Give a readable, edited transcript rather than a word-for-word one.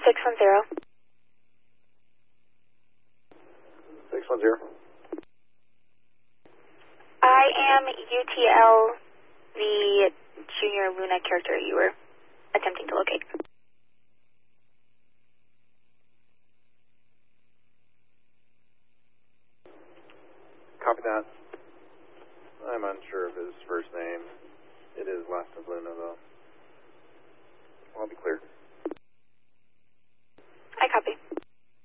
610. 610. I am UTL, the Junior Luna character you were attempting to locate. Copy that. I'm unsure of his first name. It is Last of Luna, though. I'll be clear. I copy.